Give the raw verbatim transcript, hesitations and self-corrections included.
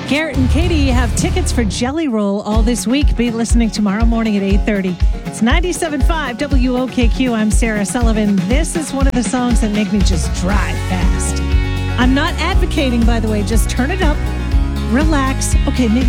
Garrett and Katie have tickets for Jelly Roll all this week. Be listening tomorrow morning at eight thirty. It's ninety-seven point five W O K Q. I'm Sarah Sullivan. This is one of the songs that make me just drive fast. I'm not advocating, by the way. Just turn it up, relax. Okay, maybe